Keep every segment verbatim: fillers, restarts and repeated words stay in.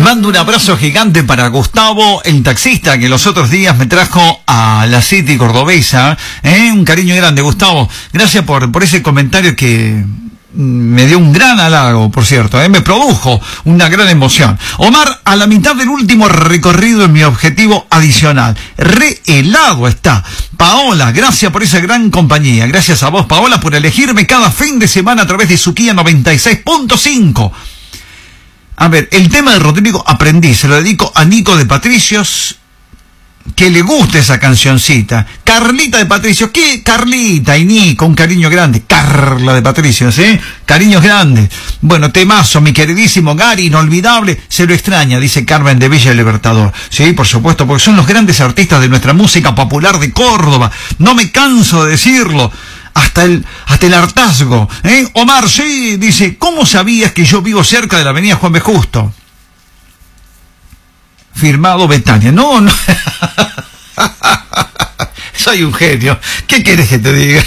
Mando un abrazo gigante para Gustavo, el taxista que los otros días me trajo a la City cordobesa. ¿Eh? Un cariño grande, Gustavo. Gracias por, por ese comentario que me dio un gran halago, por cierto. ¿eh? Me produjo una gran emoción. Omar, a la mitad del último recorrido en mi objetivo adicional. Re helado está. Paola, gracias por esa gran compañía. Gracias a vos, Paola, por elegirme cada fin de semana a través de su Kia noventa y seis punto cinco. A ver, el tema de Rodrigo aprendí, se lo dedico a Nico de Patricios, que le gusta esa cancioncita. Carlita de Patricios, ¿qué? Carlita y Nico, un cariño grande. Carla de Patricios, ¿eh? Cariños grandes. Bueno, temazo, mi queridísimo Gary, inolvidable, se lo extraña, dice Carmen de Villa Libertador. Sí, por supuesto, porque son los grandes artistas de nuestra música popular de Córdoba. No me canso de decirlo. Hasta el, hasta el hartazgo, ¿eh? Omar, sí, dice, ¿cómo sabías que yo vivo cerca de la avenida Juan B. Justo? Firmado Betania. No, no. Soy un genio. ¿Qué quieres que te diga?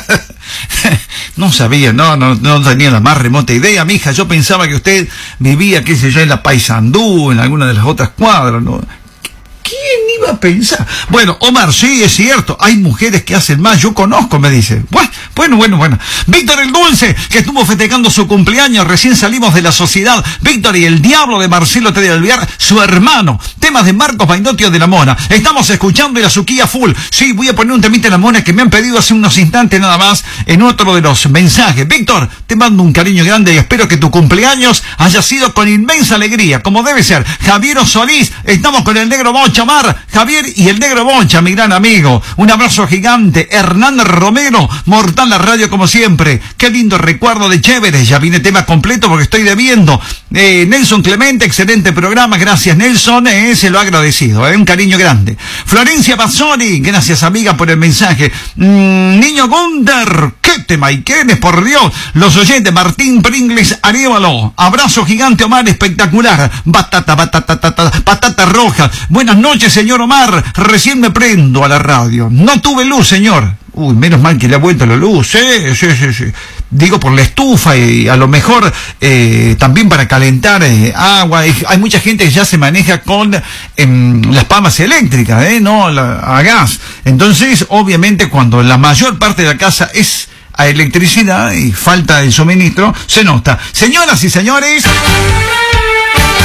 No sabía, no, no, no tenía la más remota idea, mija. Yo pensaba que usted vivía, qué sé yo, en la Paysandú, en alguna de las otras cuadras, ¿no? ¿Quién iba a pensar? Bueno, Omar, sí, es cierto, hay mujeres que hacen más, yo conozco, me dice. Bueno, bueno, bueno, bueno. Víctor el Dulce, que estuvo festejando su cumpleaños, recién salimos de la sociedad. Víctor y el diablo de Marcelo T. de Alvear, su hermano. Temas de Marcos Baindotio de la Mona. Estamos escuchando la Suquía Full. Sí, voy a poner un temita de la Mona que me han pedido hace unos instantes nada más en otro de los mensajes. Víctor, te mando un cariño grande y espero que tu cumpleaños haya sido con inmensa alegría, como debe ser. Javier Solís, estamos con el negro Bocha. Mar, Javier y el negro Boncha, mi gran amigo. Un abrazo gigante. Hernán Romero, Mortal la radio como siempre. Qué lindo recuerdo de chévere. Ya vine tema completo porque estoy debiendo. Eh, Nelson Clemente, excelente programa. Gracias, Nelson. Eh, se lo ha agradecido. Eh, un cariño grande. Florencia Bazzoni, gracias, amiga, por el mensaje. Mm, Niño Gunder, qué tema y quiénes, por Dios. Los oyentes, Martín Pringles Arévalo. Abrazo gigante, Omar, espectacular. Batata, batata, batata, batata roja. Buenas noches. Noche, señor Omar, recién me prendo a la radio. No tuve luz, señor. Uy, menos mal que le ha vuelto la luz. Sí, sí, sí, sí. Digo por la estufa y a lo mejor eh, también para calentar eh, agua. Hay mucha gente que ya se maneja con eh, las pamas eléctricas, eh, no la, a gas. Entonces, obviamente, cuando la mayor parte de la casa es a electricidad y falta el suministro, se nota. Señoras y señores,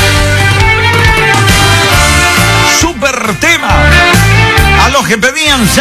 super tema. A los que pedían